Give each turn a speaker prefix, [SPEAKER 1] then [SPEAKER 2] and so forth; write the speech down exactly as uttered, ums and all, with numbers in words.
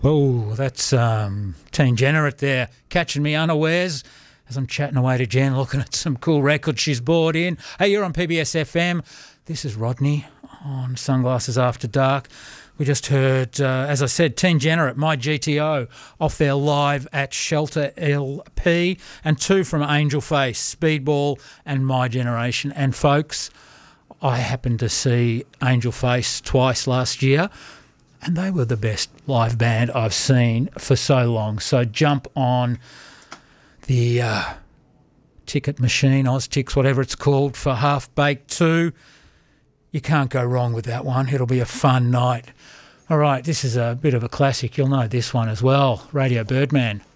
[SPEAKER 1] Oh, that's um, Teen Generate there, catching me unawares as I'm chatting away to Jen, looking at some cool records she's brought in. Hey, you're on P B S F M. This is Rodney on Sunglasses After Dark. We just heard, uh, as I said, Teen Generate, My G T O, off their live at Shelter L P, and two from Angel Face, Speedball and My Generation. And folks, I happened to see Angel Face twice last year, and they were the best live band I've seen for so long. So jump on the uh, ticket machine, Oztix, whatever it's called, for Half Baked two. You can't go wrong with that one. It'll be a fun night. All right, this is a bit of a classic. You'll know this one as well. Radio Birdman.